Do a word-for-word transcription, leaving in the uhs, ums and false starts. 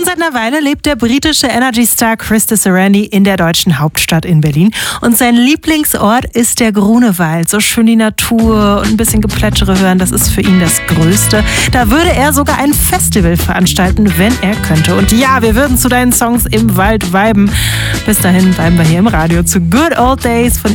seit einer Weile lebt der britische Energy-Star Chris Sarandon in der deutschen Hauptstadt in Berlin. Und sein Lieblingsort ist der Grunewald. So schön die Natur und ein bisschen Geplätschere hören, das ist für ihn das Größte. Da würde er sogar ein Festival veranstalten, wenn er könnte. Und ja, wir würden zu deinen Songs im Wald viben. Bis dahin bleiben wir hier im Radio zu Good Old Days von